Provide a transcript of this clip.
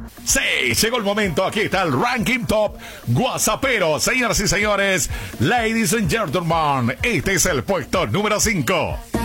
Sí, llegó el momento. Aquí está el ranking top WhatsAppero. Señoras y señores, ladies and gentlemen, este es el puesto número 5.